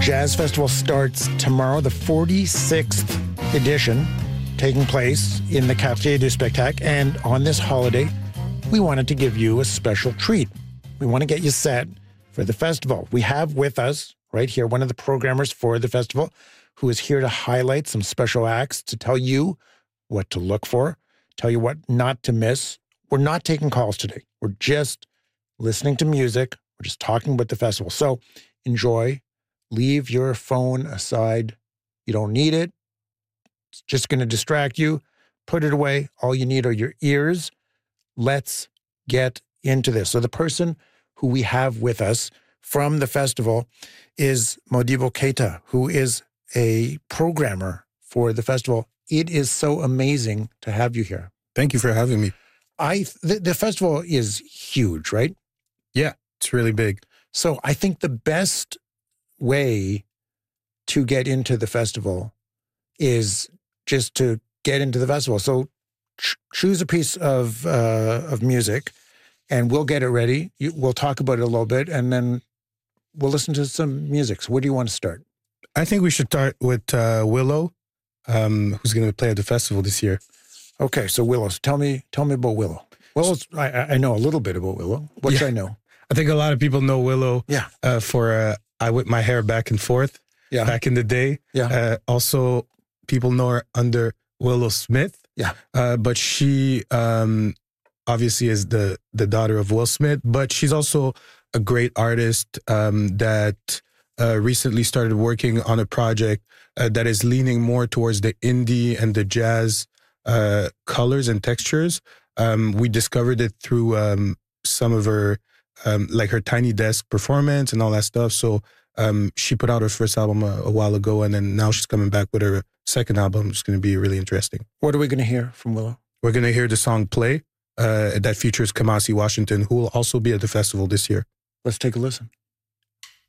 Jazz Festival starts tomorrow, the 46th edition, taking place in the Quartier du Spectacle. And on this holiday, we wanted to give you a special treat. We want to get you set for the festival. We have with us right here one of the programmers for the festival who is here to highlight some special acts, to tell you what to look for, tell you what not to miss. We're not taking calls today. We're just listening to music. We're just talking about the festival. So enjoy. Leave your phone aside. You don't need it. It's just going to distract you. Put it away. All you need are your ears. Let's get into this. So the person who we have with us from the festival is Modibo Keita, who is a programmer for the festival. It is so amazing to have you here. Thank you for having me. The festival is huge, right? Yeah, it's really big. So I think the best way to get into the festival is just to get into the festival. So choose a piece of music, and we'll get it ready. We'll talk about it a little bit, and then we'll listen to some music. So where do you want to start? I think we should start with Willow, who's going to play at the festival this year. Okay, so Willow. So tell me about Willow. Well, I know a little bit about Willow. What should I know? I think a lot of people know Willow for I Whip My Hair Back and Forth back in the day. Yeah. Also, people know her under Willow Smith. Yeah. But she obviously is the daughter of Will Smith, but she's also a great artist that recently started working on a project that is leaning more towards the indie and the jazz colors and textures. We discovered it through some of her like her Tiny Desk performance and all that stuff. So she put out her first album a while ago, and then now she's coming back with her second album. It's going to be really interesting. What are we going to hear from Willow? We're going to hear the song Play that features Kamasi Washington, who will also be at the festival this year. Let's take a listen.